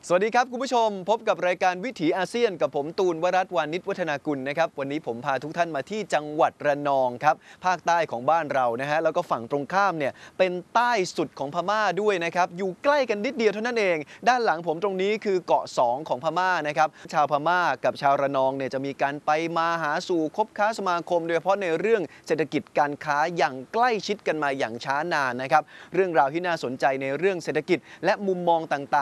สวัสดีครับคุณผู้ชมพบกับรายการวิถีอาเซียนกับผมตูนวรัตน์วานิชวัฒนากุลนะครับวันนี้ผมพาทุกท่านมาที่จังหวัดระนองครับภาคใต้ของบ้านเรานะฮะแล้วก็ฝั่งตรงข้ามเนี่ยเป็นใต้สุดของพม่าด้วยนะครับอยู่ใกล้กันนิดเดียวเท่านั้นเองด้านหลังผมตรงนี้คือเกาะ2ของพม่านะครับชาวพม่ากับชาวระนองเนี่ยจะมีการไปมาหาสู่คบค้าสมาคมโดยเฉพาะในเรื่องเศรษฐกิจการค้าอย่างใกล้ชิดกันมาอย่างช้านานนะครับเรื่องราวที่น่าสนใจในเรื่องเศรษฐกิจและมุมมองต่างๆ